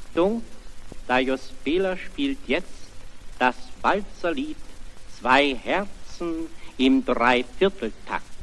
Achtung, Darius Bela spielt jetzt das Walzerlied Zwei Herzen im Dreivierteltakt.